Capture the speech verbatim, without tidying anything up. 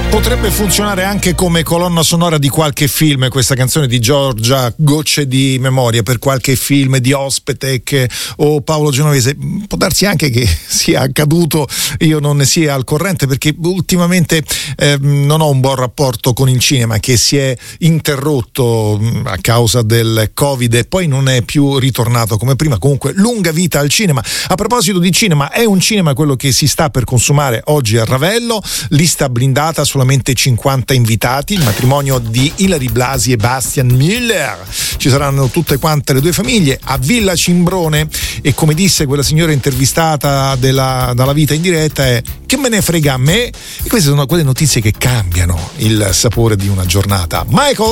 Potrebbe funzionare anche come colonna sonora di qualche film, questa canzone di Giorgia, Gocce di memoria, per qualche film di Ospetec o Paolo Genovese. Può darsi anche che sia accaduto, io non ne sia al corrente perché ultimamente eh, non ho un buon rapporto con il cinema, che si è interrotto a causa del Covid e poi non è più ritornato come prima. Comunque lunga vita al cinema. A proposito di cinema, è un cinema quello che si sta per consumare oggi a Ravello, lista blindata, solamente cinquanta invitati, il matrimonio di Ilary Blasi e Bastian Müller. Ci saranno tutte quante le due famiglie a Villa Cimbrone e, come disse quella signora intervistata della, dalla Vita in diretta, è: che me ne frega a me? E queste sono quelle notizie che cambiano il sapore di una giornata. Michael